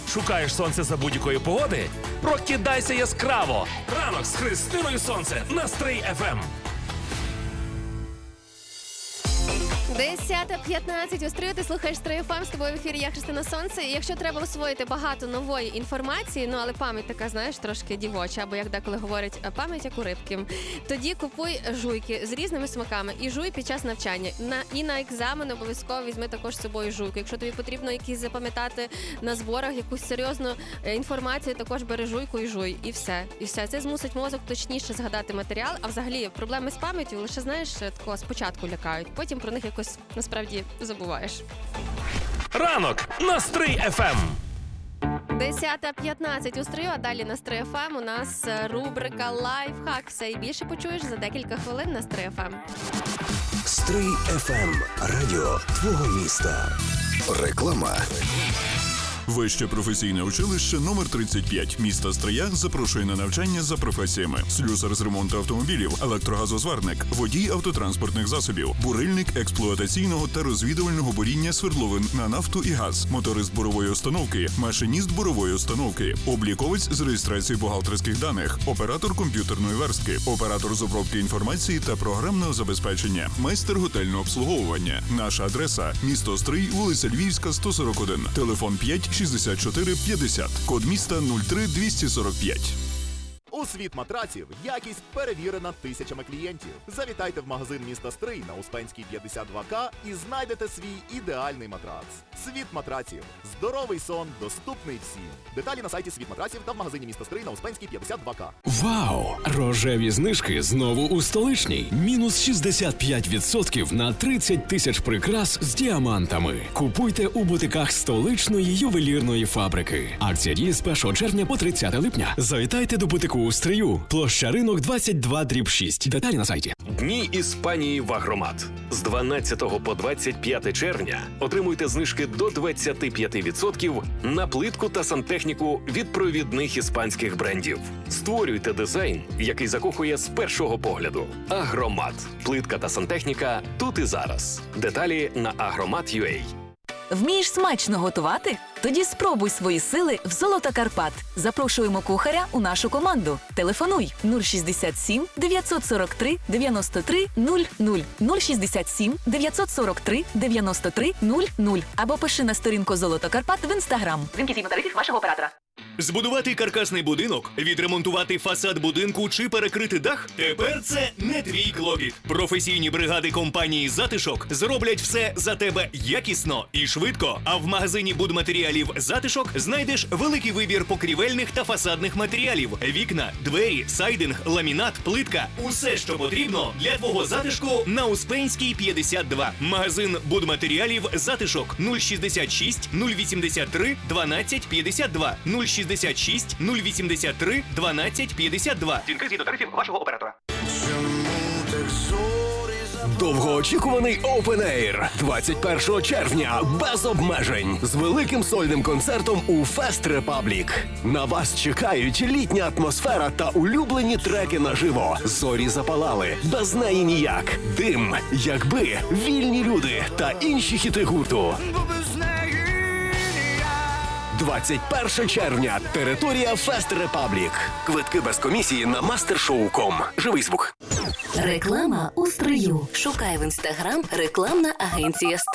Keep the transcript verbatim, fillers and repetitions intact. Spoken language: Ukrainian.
Шукаєш сонце за будь-якої погоди? Прокидайся яскраво! Ранок з Христиною Сонце на Стрий еф ем. десята п'ятнадцять. У Стрию ти слухаєш Стрий еф ем, з тобою в ефірі я, Христина Сонце. І якщо треба освоїти багато нової інформації, ну але пам'ять така, знаєш, трошки дівоча, або як деколи говорять, пам'ять як у рибки, тоді купуй жуйки з різними смаками і жуй під час навчання. На, і на екзамен обов'язково візьми також з собою жуйку. Якщо тобі потрібно якісь запам'ятати на зборах якусь серйозну інформацію, також бери жуйку і жуй. І все. І все. Це змусить мозок точніше згадати матеріал. А взагалі проблеми з пам'яттю лише, знаєш, такого спочатку лякають. Потім про них якось насправді забуваєш. Ранок на Стрий еф ем. десята п'ятнадцять у Стрию, а далі на Стрий еф ем у нас рубрика «Лайфхак». Все і більше почуєш за декілька хвилин на Стрий еф ем. Стрий еф ем. Радіо твого міста. Реклама. Вище професійне училище номер тридцять п'ять міста Стрия запрошує на навчання за професіями: слюсар з ремонту автомобілів, електрогазозварник, водій автотранспортних засобів, бурильник експлуатаційного та розвідувального буріння свердловин на нафту і газ, моторист бурової установки, машиніст бурової установки, обліковець з реєстрації бухгалтерських даних, оператор комп'ютерної верстки, оператор з обробки інформації та програмного забезпечення, майстер готельного обслуговування. Наша адреса – місто Стрий, вулиця Львівська, сто сорок один, телефон п'ять шістдесят чотири п'ятдесят, код міста нуль три двісті сорок п'ять. У світ матраців якість перевірена тисячами клієнтів. Завітайте в магазин міста Стрий на Успенській п'ятдесят два ка і знайдете свій ідеальний матрац. Світ матраців. Здоровий сон, доступний всім. Деталі на сайті Світ матраців та в магазині міста Стрий на Успенській п'ятдесят два ка. Вау! Рожеві знижки знову у столичній. Мінус шістдесят п'ять відсотків на тридцять тисяч прикрас з діамантами. Купуйте у бутиках столичної ювелірної фабрики. Акція діє з першого червня по тридцяте липня. Завітайте до бутику у Стрию. Площа Ринок двадцять два дріб шість. Деталі на сайті. Дні Іспанії в Агромат. З дванадцятого по двадцять п'яте червня отримуйте знижки до двадцять п'ять відсотків на плитку та сантехніку від провідних іспанських брендів. Створюйте дизайн, який закохує з першого погляду. Агромат. Плитка та сантехніка тут і зараз. Деталі на агромат крапка ю а. Вмієш смачно готувати? Тоді спробуй свої сили в «Золото Карпат». Запрошуємо кухаря у нашу команду. Телефонуй нуль шістдесят сім дев'ятсот сорок три дев'яносто три нуль нуль, нуль шістдесят сім дев'ятсот сорок три дев'яносто три нуль нуль або пиши на сторінку «Золото Карпат» в Інстаграм. Вимки згідно тарифів вашого оператора. Збудувати каркасний будинок, відремонтувати фасад будинку чи перекрити дах – тепер це не твій клопіт. Професійні бригади компанії «Затишок» зроблять все за тебе якісно і швидко. А в магазині будматеріалів «Затишок» знайдеш великий вибір покрівельних та фасадних матеріалів – вікна, двері, сайдинг, ламінат, плитка – усе, що потрібно для твого затишку на Успенській п'ятдесят два. Магазин будматеріалів «Затишок» нуль шістдесят шість нуль вісімдесят три дванадцять п'ятдесят два, нуль шістдесят шість нуль вісімдесят три дванадцять п'ятдесят два. Дзвінки згідно тарифів вашого оператора. Довгоочікуваний Open Air двадцять першого червня без обмежень з великим сольним концертом у Fest Republic. На вас чекають літня атмосфера та улюблені треки наживо. Зорі запалали, без неї ніяк. Дим, якби, вільні люди та інші хіти гурту. двадцять першого червня. Територія Fest Republic. Квитки без комісії на мастершоу крапка ком. Живий звук. Реклама у Стрию. Шукай в Інстаграм рекламна агенція «Стрий».